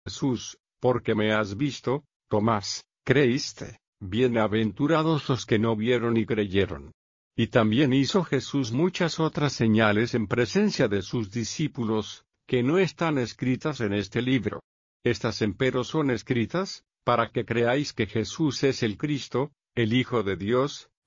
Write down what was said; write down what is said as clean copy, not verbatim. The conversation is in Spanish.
Jesús: porque me has visto, Tomás, creíste. Bienaventurados los que no vieron y creyeron. Y también hizo Jesús muchas otras señales en presencia de sus discípulos, que no están escritas en este libro. Estas empero son escritas, para que creáis que Jesús es el Cristo, el Hijo de Dios,